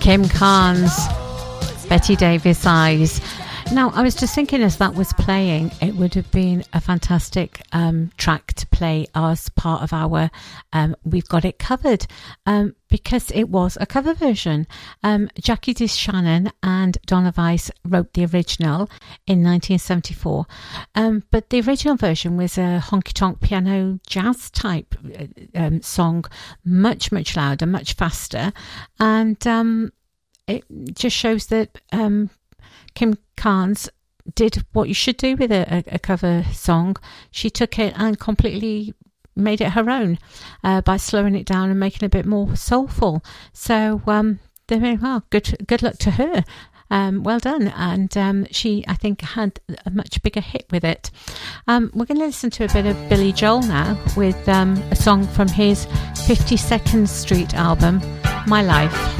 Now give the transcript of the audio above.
Kim Carnes, Betty Davis Eyes. Now, I was just thinking as that was playing, it would have been a fantastic track to play as part of our We've Got It Covered, because it was a cover version. Jackie DeShannon and Donna Weiss wrote the original in 1974, but the original version was a honky-tonk piano jazz type song, much, much louder, much faster, and it just shows that Kim Carnes did what you should do with a cover song. She took it and completely made it her own by slowing it down and making it a bit more soulful. So there we are. Good luck to her. Well done. And she, I think, had a much bigger hit with it. We're going to listen to a bit of Billy Joel now with a song from his 52nd Street album, My Life.